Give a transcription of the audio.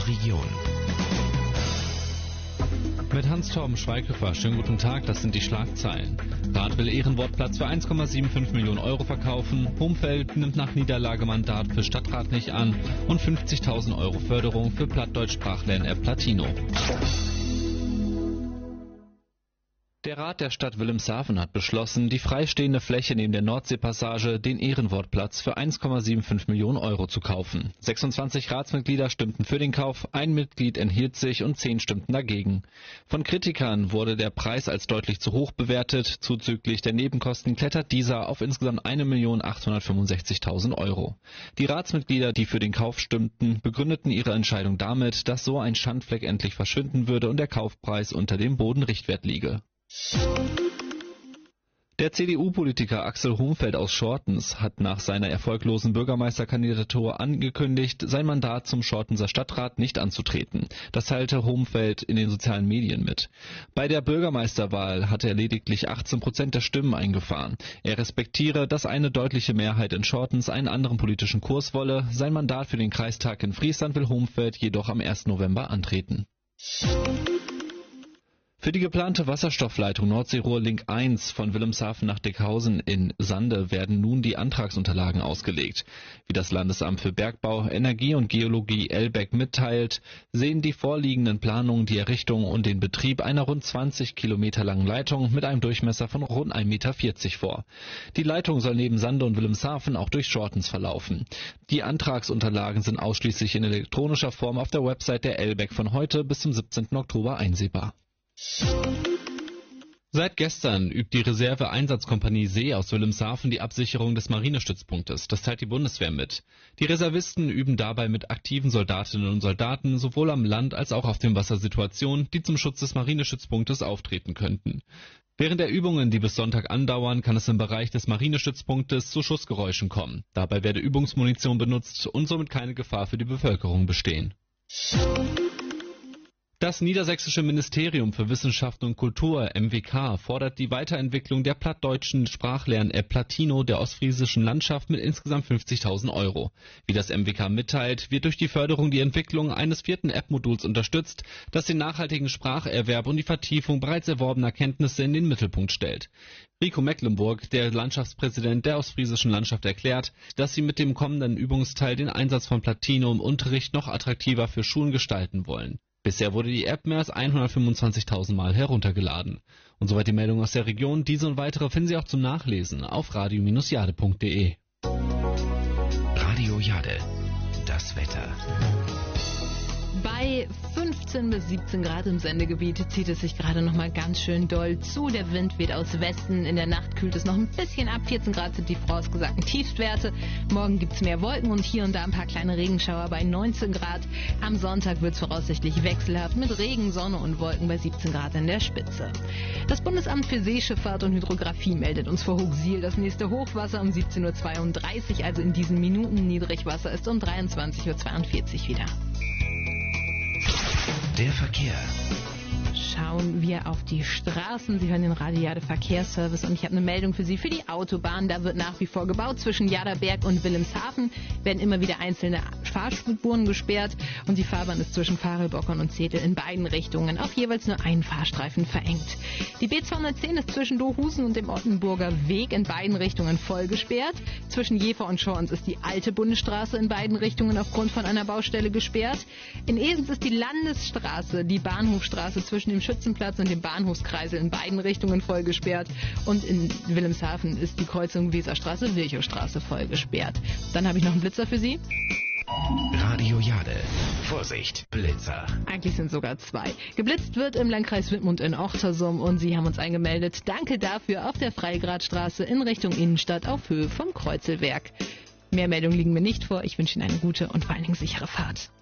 unserer Region. Mit Hans-Torben Schweighöfer, schönen guten Tag, das sind die Schlagzeilen. Rath will Ehrenwortplatz für 1,75 Millionen Euro verkaufen, Homfeld nimmt nach Niederlage Mandat für Stadtrat nicht an und 50.000 Euro Förderung für Plattdeutsch-Sprachlern-App Platino. Der Rat der Stadt Wilhelmshaven hat beschlossen, die freistehende Fläche neben der Nordseepassage, den Ehrenwortplatz, für 1,75 Millionen Euro zu kaufen. 26 Ratsmitglieder stimmten für den Kauf, ein Mitglied enthielt sich und 10 stimmten dagegen. Von Kritikern wurde der Preis als deutlich zu hoch bewertet. Zuzüglich der Nebenkosten klettert dieser auf insgesamt 1.865.000 Euro. Die Ratsmitglieder, die für den Kauf stimmten, begründeten ihre Entscheidung damit, dass so ein Schandfleck endlich verschwinden würde und der Kaufpreis unter dem Bodenrichtwert liege. Der CDU-Politiker Axel Homfeld aus Schortens hat nach seiner erfolglosen Bürgermeisterkandidatur angekündigt, sein Mandat zum Schortenser Stadtrat nicht anzutreten. Das teilte Homfeld in den sozialen Medien mit. Bei der Bürgermeisterwahl hatte er lediglich 18% der Stimmen eingefahren. Er respektiere, dass eine deutliche Mehrheit in Schortens einen anderen politischen Kurs wolle. Sein Mandat für den Kreistag in Friesland will Homfeld jedoch am 1. November antreten. Für die geplante Wasserstoffleitung Nordseerohr Link 1 von Wilhelmshaven nach Deckhausen in Sande werden nun die Antragsunterlagen ausgelegt. Wie das Landesamt für Bergbau, Energie und Geologie Elbeck mitteilt, sehen die vorliegenden Planungen die Errichtung und den Betrieb einer rund 20 Kilometer langen Leitung mit einem Durchmesser von rund 1,40 Meter vor. Die Leitung soll neben Sande und Wilhelmshaven auch durch Schortens verlaufen. Die Antragsunterlagen sind ausschließlich in elektronischer Form auf der Website der Elbeck von heute bis zum 17. Oktober einsehbar. Seit gestern übt die Reserve-Einsatzkompanie See aus Wilhelmshaven die Absicherung des Marinestützpunktes. Das teilt die Bundeswehr mit. Die Reservisten üben dabei mit aktiven Soldatinnen und Soldaten sowohl am Land als auch auf dem Wasser Situationen, die zum Schutz des Marinestützpunktes auftreten könnten. Während der Übungen, die bis Sonntag andauern, kann es im Bereich des Marinestützpunktes zu Schussgeräuschen kommen. Dabei werde Übungsmunition benutzt und somit keine Gefahr für die Bevölkerung bestehen. Das Niedersächsische Ministerium für Wissenschaften und Kultur, MWK, fordert die Weiterentwicklung der plattdeutschen Sprachlern-App Platino der ostfriesischen Landschaft mit insgesamt 50.000 Euro. Wie das MWK mitteilt, wird durch die Förderung die Entwicklung eines 4. App-Moduls unterstützt, das den nachhaltigen Spracherwerb und die Vertiefung bereits erworbener Kenntnisse in den Mittelpunkt stellt. Rico Mecklenburg, der Landschaftspräsident der ostfriesischen Landschaft, erklärt, dass sie mit dem kommenden Übungsteil den Einsatz von Platino im Unterricht noch attraktiver für Schulen gestalten wollen. Bisher wurde die App mehr als 125.000 Mal heruntergeladen. Und soweit die Meldung aus der Region. Diese und weitere finden Sie auch zum Nachlesen auf radio-jade.de. Radio Jade, das Wetter. Bei 15 bis 17 Grad im Sendegebiet zieht es sich gerade noch mal ganz schön doll zu. Der Wind weht aus Westen. In der Nacht kühlt es noch ein bisschen ab. 14 Grad sind die vorausgesagten Tiefstwerte. Morgen gibt es mehr Wolken und hier und da ein paar kleine Regenschauer bei 19 Grad. Am Sonntag wird es voraussichtlich wechselhaft mit Regen, Sonne und Wolken bei 17 Grad in der Spitze. Das Bundesamt für Seeschifffahrt und Hydrographie meldet uns vor Hooksiel das nächste Hochwasser um 17.32 Uhr, also in diesen Minuten. Niedrigwasser ist um 23.42 Uhr wieder. Der Verkehr. Schauen wir auf die Straßen. Sie hören den Radio Jade Verkehrsservice und ich habe eine Meldung für Sie für die Autobahn. Da wird nach wie vor gebaut. Zwischen Jaderberg und Wilhelmshaven werden immer wieder einzelne Fahrspuren gesperrt und die Fahrbahn ist zwischen Farelbockern und Zetel in beiden Richtungen auf jeweils nur einen Fahrstreifen verengt. Die B210 ist zwischen Dohusen und dem Ottenburger Weg in beiden Richtungen voll gesperrt. Zwischen Jever und Schorns ist die alte Bundesstraße in beiden Richtungen aufgrund von einer Baustelle gesperrt. In Esens ist die Landesstraße, die Bahnhofstraße zwischen dem Schützenplatz und dem Bahnhofskreisel in beiden Richtungen voll gesperrt. Und in Wilhelmshaven ist die Kreuzung Weserstraße-Wilchowstraße voll gesperrt. Dann habe ich noch einen Blitzer für Sie. Radio Jade. Vorsicht, Blitzer. Eigentlich sind sogar 2. Geblitzt wird im Landkreis Wittmund in Ochtersum und Sie haben uns eingemeldet. Danke dafür auf der Freigradstraße in Richtung Innenstadt auf Höhe vom Kreuzelwerk. Mehr Meldungen liegen mir nicht vor. Ich wünsche Ihnen eine gute und vor allen Dingen sichere Fahrt.